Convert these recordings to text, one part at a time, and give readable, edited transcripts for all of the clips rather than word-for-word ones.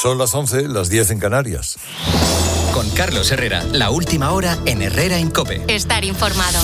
Son las 11, las 10 en Canarias. Con Carlos Herrera, la última hora en Herrera en COPE. Estar informado.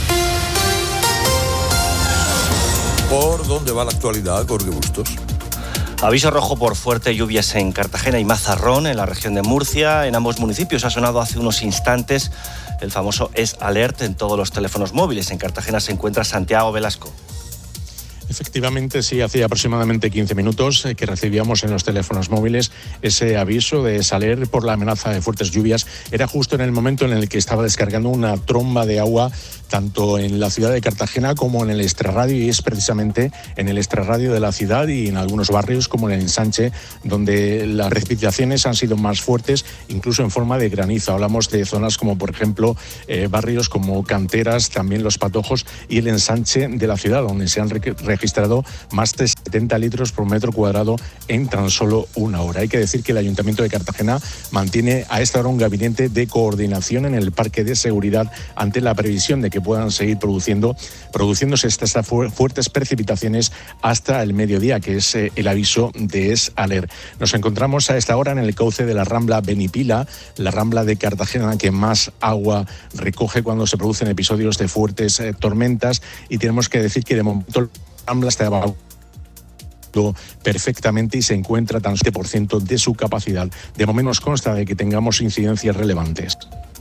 ¿Por dónde va la actualidad, Jorge Bustos? Aviso rojo por fuertes lluvias en Cartagena y Mazarrón, en la región de Murcia. En ambos municipios ha sonado hace unos instantes el famoso Es Alert en todos los teléfonos móviles. En Cartagena se encuentra Santiago Velasco. Efectivamente, sí, hacía aproximadamente 15 minutos que recibíamos en los teléfonos móviles ese aviso de salir por la amenaza de fuertes lluvias. Era justo en el momento en el que estaba descargando una tromba de agua tanto en la ciudad de Cartagena como en el extrarradio, y es precisamente en el extrarradio de la ciudad y en algunos barrios como en el Ensanche, donde las precipitaciones han sido más fuertes, incluso en forma de granizo. Hablamos de zonas como, por ejemplo, barrios como Canteras, también Los Patojos y el Ensanche de la ciudad, donde se han registrado más de 70 litros por metro cuadrado en tan solo una hora. Hay que decir que el Ayuntamiento de Cartagena mantiene a esta hora un gabinete de coordinación en el parque de seguridad ante la previsión de que puedan seguir produciéndose estas fuertes precipitaciones hasta el mediodía, que es el aviso de Es Alert. Nos encontramos a esta hora en el cauce de la Rambla Benipila, la Rambla de Cartagena que más agua recoge cuando se producen episodios de fuertes tormentas, y tenemos que decir que de momento la Rambla está evacuada perfectamente y se encuentra tan 7% de su capacidad. De momento nos consta de que tengamos incidencias relevantes.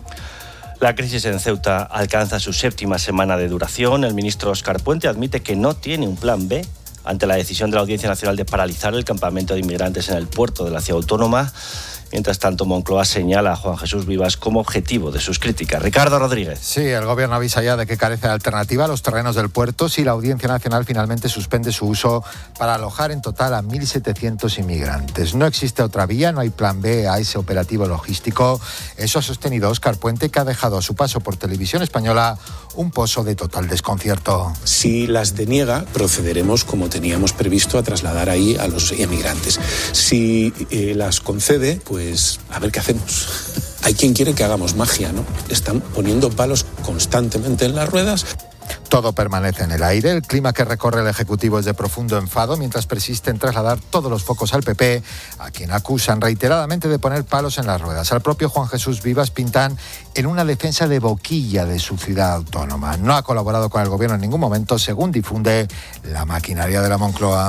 La crisis en Ceuta alcanza su 7ª semana de duración. El ministro Óscar Puente admite que no tiene un plan B ante la decisión de la Audiencia Nacional de paralizar el campamento de inmigrantes en el puerto de la ciudad autónoma. Mientras tanto, Moncloa señala a Juan Jesús Vivas como objetivo de sus críticas. Ricardo Rodríguez. Sí, el gobierno avisa ya de que carece de alternativa a los terrenos del puerto si la Audiencia Nacional finalmente suspende su uso para alojar en total a 1.700 inmigrantes. No existe otra vía, no hay plan B a ese operativo logístico. Eso ha sostenido Óscar Puente, que ha dejado a su paso por Televisión Española un pozo de total desconcierto. Si las deniega, procederemos como teníamos previsto a trasladar ahí a los inmigrantes. Si las concede, pues a ver qué hacemos. Hay quien quiere que hagamos magia, ¿no? Están poniendo palos constantemente en las ruedas. Todo permanece en el aire. El clima que recorre el Ejecutivo es de profundo enfado, mientras persiste en trasladar todos los focos al PP, a quien acusan reiteradamente de poner palos en las ruedas. Al propio Juan Jesús Vivas pintan en una defensa de boquilla de su ciudad autónoma. No ha colaborado con el gobierno en ningún momento, según difunde la maquinaria de la Moncloa.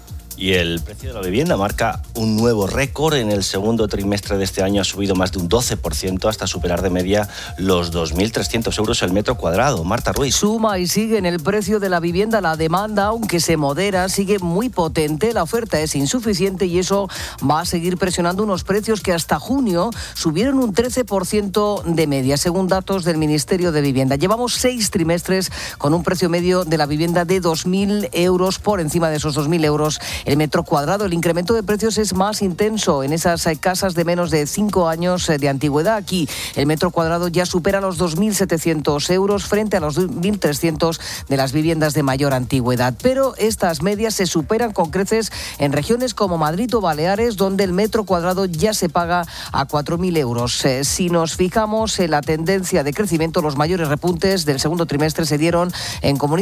Y el precio de la vivienda marca un nuevo récord. En el segundo trimestre de este año ha subido más de un 12% hasta superar de media los 2.300 euros el metro cuadrado. Marta Ruiz. Suma y sigue en el precio de la vivienda. La demanda, aunque se modera, sigue muy potente. La oferta es insuficiente y eso va a seguir presionando unos precios que hasta junio subieron un 13% de media, según datos del Ministerio de Vivienda. Llevamos 6 trimestres con un precio medio de la vivienda de 2.000 euros, por encima de esos 2.000 euros el metro cuadrado. El incremento de precios es más intenso en esas casas de menos de 5 años de antigüedad. Aquí el metro cuadrado ya supera los 2.700 euros frente a los 1.300 de las viviendas de mayor antigüedad. Pero estas medias se superan con creces en regiones como Madrid o Baleares, donde el metro cuadrado ya se paga a 4.000 euros. Si nos fijamos en la tendencia de crecimiento, los mayores repuntes del segundo trimestre se dieron en comunidades